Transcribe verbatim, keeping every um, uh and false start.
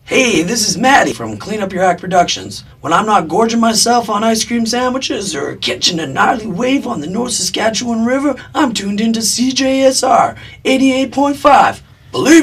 Hey, this is Maddie from Clean Up Your Act Productions. When I'm not gorging myself on ice cream sandwiches or catching a gnarly wave on the North Saskatchewan River, I'm tuned into C J S R eighty-eight point five. Believe